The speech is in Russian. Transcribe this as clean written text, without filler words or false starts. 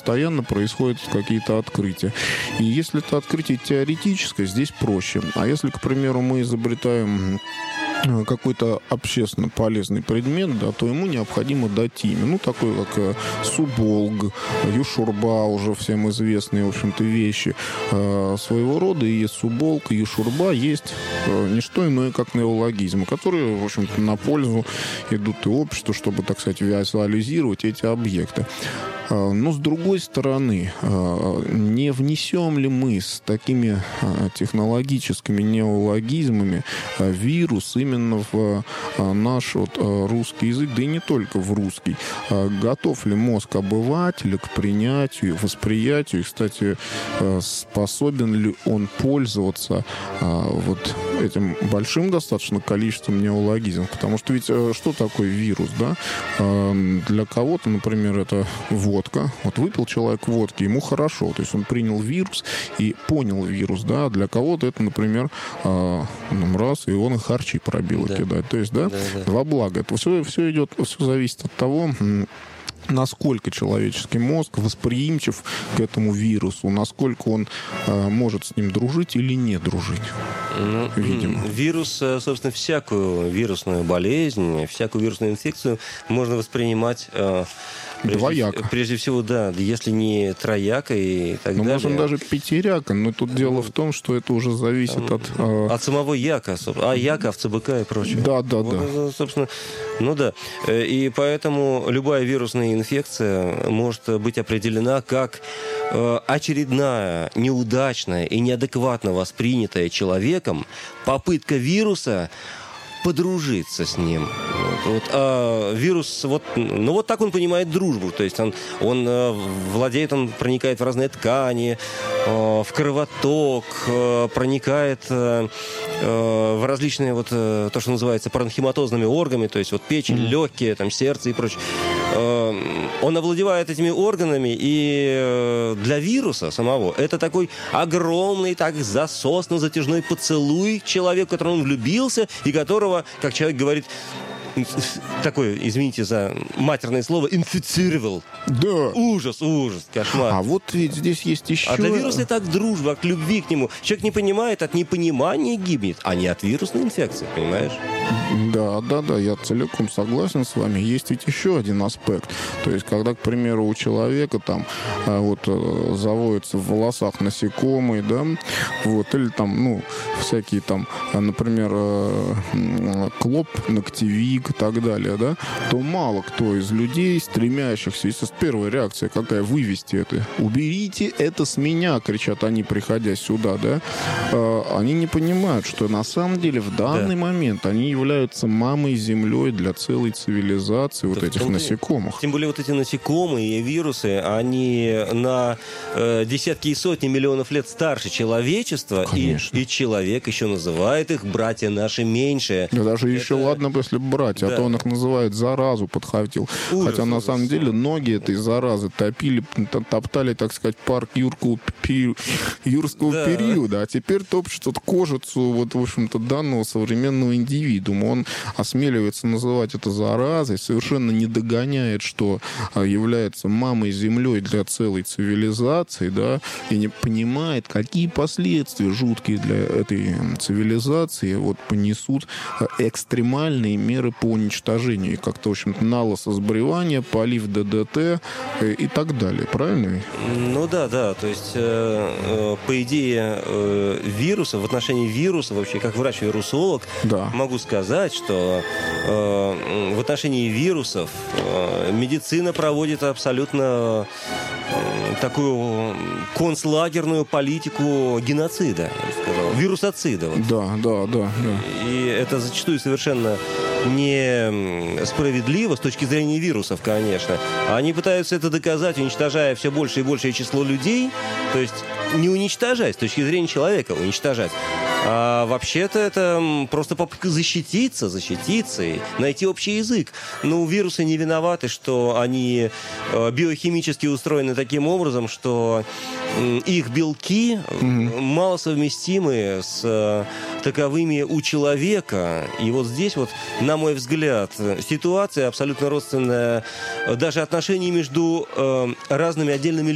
постоянно происходят какие-то открытия. И если это открытие теоретическое, здесь проще. А если, к примеру, мы изобретаем какой-то общественно полезный предмет, да, то ему необходимо дать имя. Ну, такой, как суболг, юшурба, уже всем известные, в общем-то, вещи своего рода. И суболг, и юшурба есть не что иное, как неологизмы, которые, в общем-то, на пользу идут и обществу, чтобы, так сказать, визуализировать эти объекты. Но, с другой стороны, не внесем ли мы с такими технологическими неологизмами вирус именно в наш русский язык, да и не только в русский? Готов ли мозг обывателя к принятию, восприятию? И, кстати, способен ли он пользоваться вот этим большим достаточно количеством неологизмов? Потому что ведь что такое вирус, да? Для кого-то, например, это водка. Вот выпил человек водки, ему хорошо. То есть он принял вирус и понял вирус, да. Для кого-то это, например, раз, и он и харчи пробил кидать. То есть, да, во благо. Это все идет, все зависит от того, насколько человеческий мозг восприимчив к этому вирусу, насколько он может с ним дружить или не дружить. Ну, видимо. Вирус, собственно, всякую вирусную болезнь, всякую вирусную инфекцию можно воспринимать двояко. Прежде всего, да, если не трояко и так далее. Можем даже пятеряко, но тут дело в том, что это уже зависит от самого яка, яка в ЦБК и прочее. Да. Собственно, ну да. И поэтому любая вирусная инфекция может быть определена как очередная, неудачная и неадекватно воспринятая человеком попытка вируса подружиться с ним. А вирус, вот так он понимает дружбу. То есть он владеет, он проникает в разные ткани, в кровоток, проникает в различные, то, что называется, паранхематозными органами, то есть печень, легкие, сердце и прочее. Он овладевает этими органами, и для вируса самого это такой огромный, засосно-затяжной поцелуй человека, в которого он влюбился, и которого, как человек говорит, такое, извините за матерное слово, инфицировал. Да. Ужас, кошмар. А вот ведь здесь есть еще... А для вируса это от дружбы, от любви к нему. Человек не понимает, от непонимания гибнет, а не от вирусной инфекции, понимаешь? Да, я целиком согласен с вами. Есть ведь еще один аспект. То есть, когда, к примеру, у человека заводятся в волосах насекомые, да, или всякие например, клоп, ногтевик и так далее, да, то мало кто из людей, стремящихся, естественно, первая реакция какая? Вывести это. Уберите это с меня, кричат они, приходя сюда, да. Они не понимают, что на самом деле в данный момент они являются мамой землей для целой цивилизации этих насекомых. Тем более эти насекомые и вирусы, они на десятки и сотни миллионов лет старше человечества. И человек еще называет их братья наши меньшие. Да даже еще ладно, если братья, а то он их называет заразу подхватил. Хотя на самом деле ноги этой заразы топтали, так сказать, парк юрского периода, а теперь топчут кожицу в общем-то данного современного индивидуума. Он осмеливается называть это заразой, совершенно не догоняет, что является мамой землей для целой цивилизации, да, и не понимает, какие последствия жуткие для этой цивилизации понесут экстремальные меры по уничтожению. И как-то, в общем-то, налысо сбривания, полив ДДТ и так далее. Правильно? Ну да. То есть, по идее, вируса, в отношении вируса, вообще, как врач-вирусолог, могу сказать, что в отношении вирусов медицина проводит абсолютно такую концлагерную политику геноцида, я бы сказал, вирусоцида. Да. И это зачастую совершенно несправедливо с точки зрения вирусов, конечно. Они пытаются это доказать, уничтожая все больше и большее число людей. То есть не уничтожать, с точки зрения человека уничтожать. А вообще-то это просто попытка защититься и найти общий язык. Но вирусы не виноваты, что они биохимически устроены таким образом, что их белки малосовместимы с таковыми у человека. И здесь, на мой взгляд, ситуация абсолютно родственная даже отношений между разными отдельными